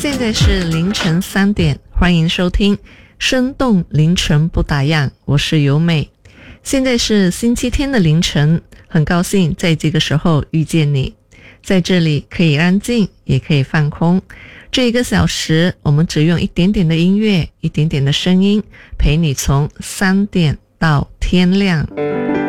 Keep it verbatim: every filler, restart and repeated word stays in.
现在是凌晨三点，欢迎收听生动凌晨不打烊，我是由美。现在是星期天的凌晨，很高兴在这个时候遇见你。在这里可以安静，也可以放空。这一个小时，我们只用一点点的音乐，一点点的声音，陪你从三点到天亮。